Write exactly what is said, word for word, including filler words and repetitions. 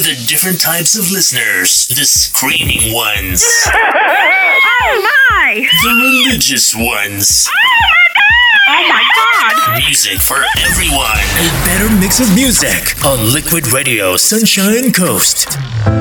the different types of listeners. The screaming ones. Oh my! The religious ones. Oh my god! Music for everyone. A better mix of music on Liquid Radio Sunshine Coast.